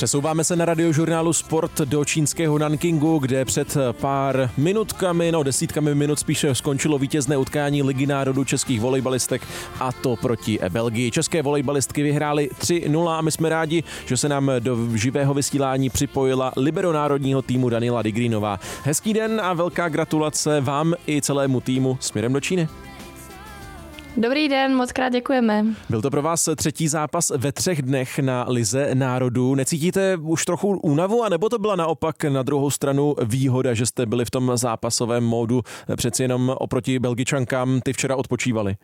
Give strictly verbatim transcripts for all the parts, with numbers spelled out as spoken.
Přesouváme se na radiožurnálu Sport do čínského Nankingu, kde před pár minutkami, no desítkami minut spíše skončilo vítězné utkání Ligy národů českých volejbalistek, a to proti Belgii. České volejbalistky vyhrály tři nula a my jsme rádi, že se nám do živého vysílání připojila libero národního týmu Daniela Digrinová. Hezký den a velká gratulace vám i celému týmu směrem do Číny. Dobrý den, moc krát děkujeme. Byl to pro vás třetí zápas ve třech dnech na Lize národů. Necítíte už trochu únavu, anebo to byla naopak na druhou stranu výhoda, že jste byli v tom zápasovém módu přeci jenom oproti Belgičankám, ty včera odpočívali?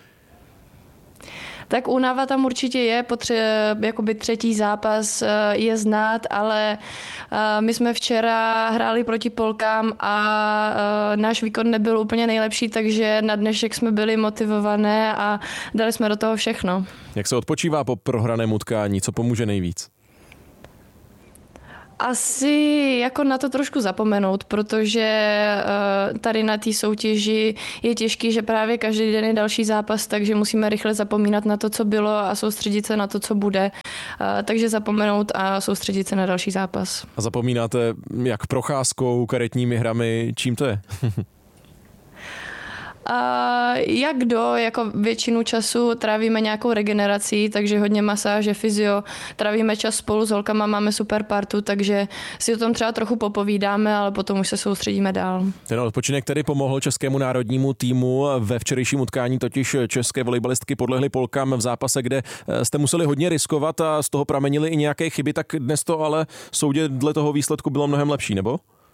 Tak únava tam určitě je, potře- jakoby třetí zápas je znát, ale my jsme včera hráli proti Polkám a náš výkon nebyl úplně nejlepší, takže na dnešek jsme byli motivované a dali jsme do toho všechno. Jak se odpočívá po prohraném utkání? Co pomůže nejvíc? Asi jako na to trošku zapomenout, protože tady na té soutěži je těžký, že právě každý den je další zápas, takže musíme rychle zapomínat na to, co bylo a soustředit se na to, co bude. Takže zapomenout a soustředit se na další zápas. A zapomínáte jak procházkou, karetními hrami, čím to je? A jak kdo, jako většinu času trávíme nějakou regenerací, takže hodně masáže, fyzio, trávíme čas spolu s holkama, máme super partu, takže si o tom třeba trochu popovídáme, ale potom už se soustředíme dál. Ten odpočinek tedy pomohl českému národnímu týmu. Ve včerejším utkání totiž české volejbalistky podlehly Polkám v zápase, kde jste museli hodně riskovat a z toho pramenily i nějaké chyby, tak dnes to ale soudě dle toho výsledku bylo mnohem lepší, nebo?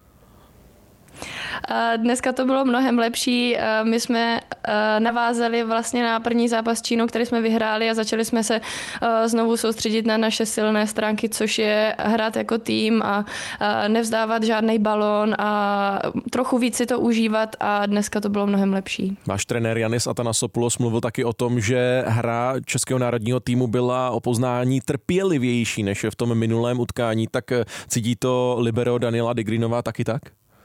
Dneska to bylo mnohem lepší. My jsme navázali vlastně na první zápas s Čínou, který jsme vyhráli, a začali jsme se znovu soustředit na naše silné stránky, což je hrát jako tým a nevzdávat žádný balón a trochu víc si to užívat, a dneska to bylo mnohem lepší. Váš trenér Yannis Athanasopoulos mluvil taky o tom, že hra českého národního týmu byla o poznání trpělivější než v tom minulém utkání, tak cítí to libero Daniela Digrinová taky tak?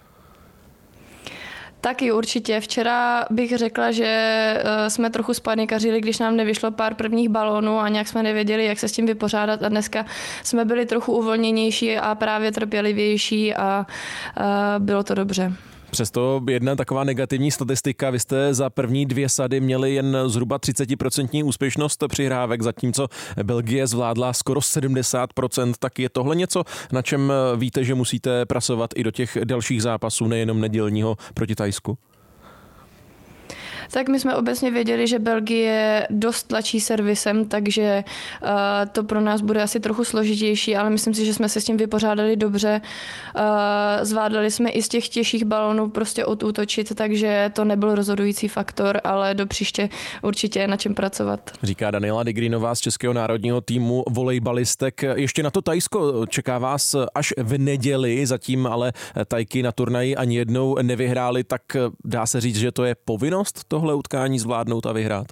Taky určitě. Včera bych řekla, že jsme trochu spanikařili, když nám nevyšlo pár prvních balónů a nějak jsme nevěděli, jak se s tím vypořádat, a dneska jsme byli trochu uvolněnější a právě trpělivější a bylo to dobře. Přesto jedna taková negativní statistika, vy jste za první dvě sady měli jen zhruba třicet procent úspěšnost přihrávek, zatímco Belgie zvládla skoro sedmdesát procent, tak je tohle něco, na čem víte, že musíte pracovat i do těch dalších zápasů, nejenom nedělního proti Thajsku? Tak my jsme obecně věděli, že Belgie dost tlačí servisem, takže uh, to pro nás bude asi trochu složitější, ale myslím si, že jsme se s tím vypořádali dobře. Uh, zvládali jsme i z těch těžších balonů prostě odútočit, takže to nebyl rozhodující faktor, ale do příště určitě je na čem pracovat. Říká Daniela Digrinová z českého národního týmu volejbalistek. Ještě na to Thajsko čeká vás až v neděli, zatím ale Tajky na turnaji ani jednou nevyhráli, tak dá se říct, že to je povinnost tohle utkání zvládnout a vyhrát?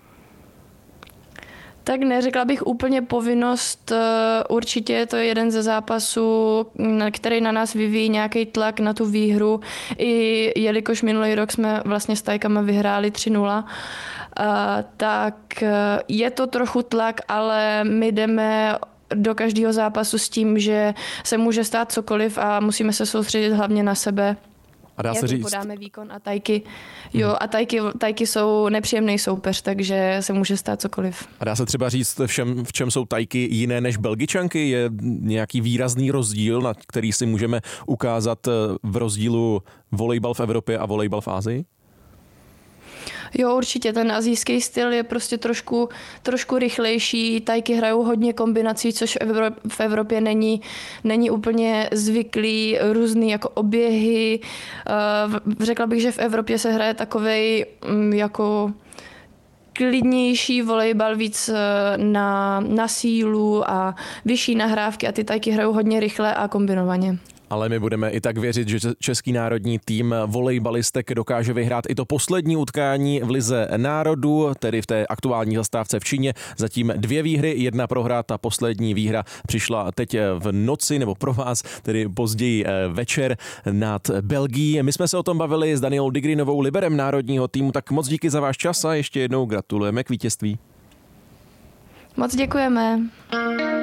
Tak neřekla bych úplně povinnost, určitě to je jeden ze zápasů, který na nás vyvíjí nějaký tlak na tu výhru, i jelikož minulý rok jsme vlastně s Tajkama vyhráli tři nula, tak je to trochu tlak, ale my jdeme do každého zápasu s tím, že se může stát cokoliv a musíme se soustředit hlavně na sebe. A dá se říct, podáme výkon a tajky. Jo, a tajky, tajky jsou nepříjemný soupeř, takže se může stát cokoliv. A dá se třeba říct, všem, v čem jsou Tajky jiné než Belgičanky? Je nějaký výrazný rozdíl, na který si můžeme ukázat v rozdílu volejbal v Evropě a volejbal v Asii? Jo, určitě. Ten asijský styl je prostě trošku, trošku rychlejší. Tajky hrajou hodně kombinací, což v Evropě není, není úplně zvyklý. Různý jako oběhy. Řekla bych, že v Evropě se hraje takovej jako klidnější volejbal, víc na, na sílu a vyšší nahrávky, a ty Tajky hrajou hodně rychle a kombinovaně. Ale my budeme i tak věřit, že český národní tým volejbalistek dokáže vyhrát i to poslední utkání v Lize národů, tedy v té aktuální zastávce v Číně. Zatím dvě výhry, jedna prohra, ta poslední výhra přišla teď v noci, nebo pro vás, tedy později večer nad Belgií. My jsme se o tom bavili s Danielou Digrinovou, liberem národního týmu, tak moc díky za váš čas a ještě jednou gratulujeme k vítězství. Moc děkujeme.